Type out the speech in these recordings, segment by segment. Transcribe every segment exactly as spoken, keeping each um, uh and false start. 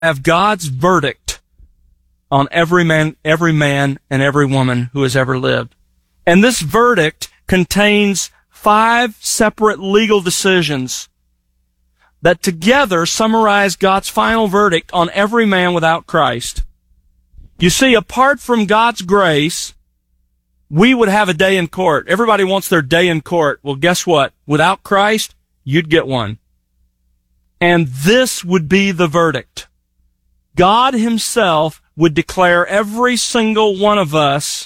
have God's verdict on every man, every man and every woman who has ever lived. And this verdict contains five separate legal decisions that together summarize God's final verdict on every man without Christ. You see, apart from God's grace, we would have a day in court. Everybody wants their day in court. Well, guess what? Without Christ, you'd get one. And this would be the verdict. God himself would declare every single one of us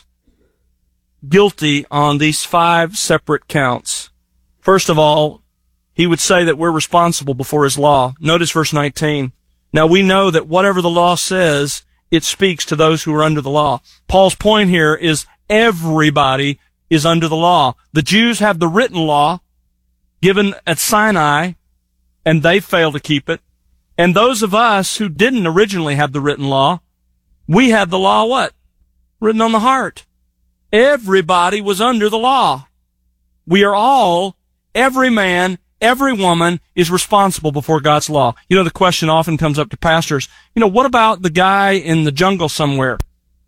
guilty on these five separate counts. First of all, he would say that we're responsible before his law. Notice verse nineteen. Now we know that whatever the law says, it speaks to those who are under the law. Paul's point here is everybody is under the law. The Jews have the written law given at Sinai, and they fail to keep it. And those of us who didn't originally have the written law, we had the law what? Written on the heart. Everybody was under the law. We are all, every man, every woman is responsible before God's law. You know, the question often comes up to pastors, you know, what about the guy in the jungle somewhere?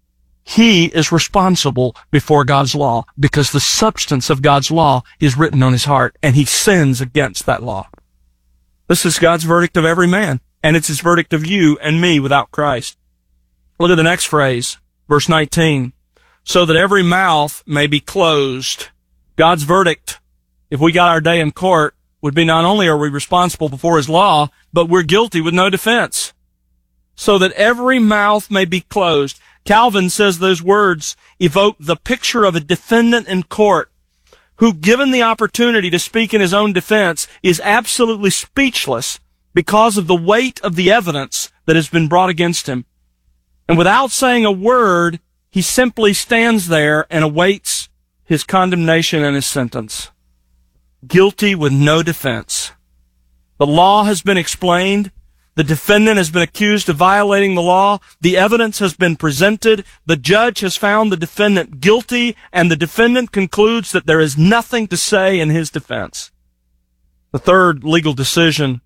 He is responsible before God's law because the substance of God's law is written on his heart, and he sins against that law. This is God's verdict of every man, and it's his verdict of you and me without Christ. Look at the next phrase, verse nineteen. So that every mouth may be closed. God's verdict, if we got our day in court, would be not only are we responsible before his law, but we're guilty with no defense. So that every mouth may be closed. Calvin says those words evoke the picture of a defendant in court who, given the opportunity to speak in his own defense, is absolutely speechless because of the weight of the evidence that has been brought against him. And without saying a word, he simply stands there and awaits his condemnation and his sentence. Guilty with no defense. The law has been explained. The defendant has been accused of violating the law. The evidence has been presented. The judge has found the defendant guilty, and the defendant concludes that there is nothing to say in his defense. The third legal decision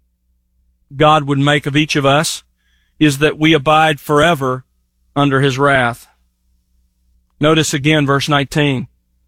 God would make of each of us is that we abide forever under his wrath. Notice again verse nineteen.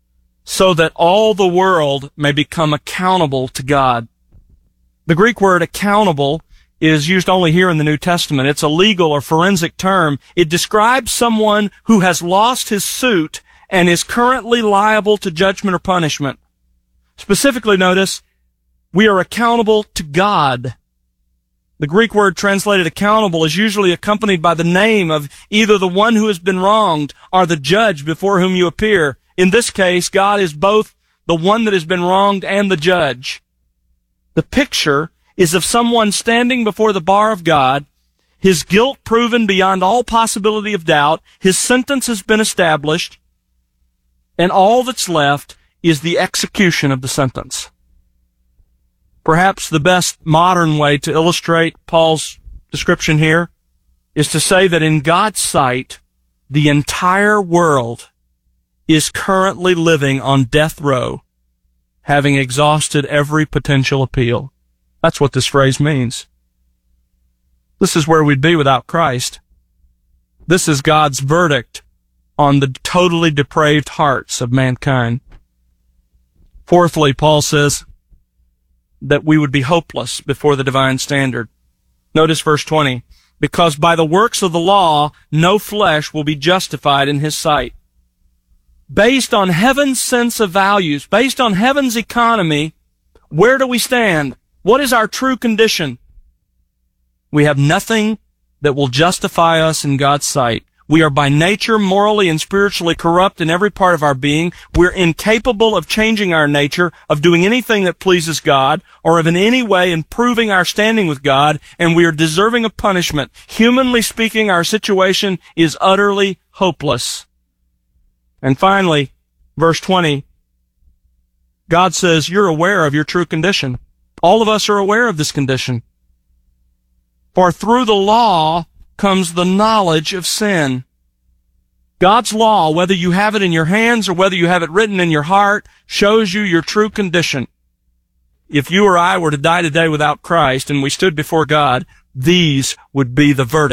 So that all the world may become accountable to God. The Greek word accountable is used only here in the New Testament. It's a legal or forensic term. It describes someone who has lost his suit and is currently liable to judgment or punishment. Specifically, notice, we are accountable to God. The Greek word translated accountable is usually accompanied by the name of either the one who has been wronged or the judge before whom you appear. In this case, God is both the one that has been wronged and the judge. The picture is of someone standing before the bar of God, his guilt proven beyond all possibility of doubt, his sentence has been established, and all that's left is the execution of the sentence. Perhaps the best modern way to illustrate Paul's description here is to say that in God's sight, the entire world is currently living on death row, having exhausted every potential appeal. That's what this phrase means. This is where we'd be without Christ. This is God's verdict on the totally depraved hearts of mankind. Fourthly, Paul says that we would be hopeless before the divine standard. Notice verse twenty. Because by the works of the law, no flesh will be justified in his sight. Based on heaven's sense of values, based on heaven's economy, where do we stand? What is our true condition? We have nothing that will justify us in God's sight. We are by nature morally and spiritually corrupt in every part of our being. We're incapable of changing our nature, of doing anything that pleases God, or of in any way improving our standing with God, and we are deserving of punishment. Humanly speaking, our situation is utterly hopeless. And finally, verse twenty, God says, you're aware of your true condition. All of us are aware of this condition. For through the law comes the knowledge of sin. God's law, whether you have it in your hands or whether you have it written in your heart, shows you your true condition. If you or I were to die today without Christ and we stood before God, these would be the verdict.